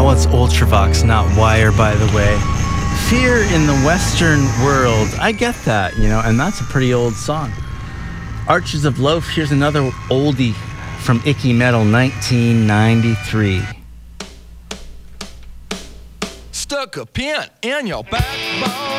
Oh, it's Ultravox, not Wire, by the way. Fear in the Western World. I get that, and that's a pretty old song. Archers of Loaf, here's another oldie from Icky Metal, 1993. Stuck a pin in your backbone.